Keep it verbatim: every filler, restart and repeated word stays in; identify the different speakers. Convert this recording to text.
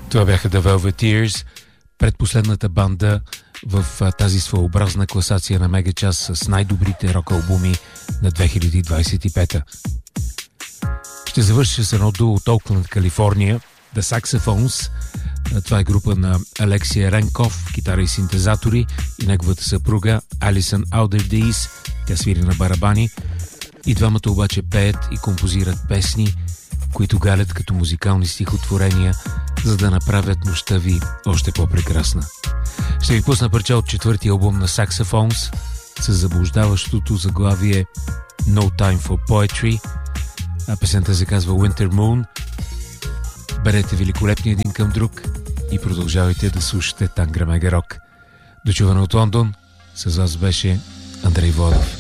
Speaker 1: Това бяха The Velveteers, предпоследната банда в тази своеобразна класация на Мегачас с най-добрите рок-албуми на две хиляди двадесет и пета. Ще завърша с едно дуо от Оукленд, Калифорния, The Saxophones. Това е група на Алексия Ренков, китара и синтезатори, и неговата съпруга Алисън Алдердейс. Тя свири на барабани. И двамата обаче пеят и композират песни, които галят като музикални стихотворения, за да направят нощта ви още по-прекрасна. Ще ви пусна парча от четвъртия албум на Saxophones с заблуждаващото заглавие No Time for Poetry, а песента се казва Winter Moon. Берете великолепни един към друг и продължавайте да слушате Тангра Мега Рок. Дочуване от Лондон, с вас беше Андрей Владов.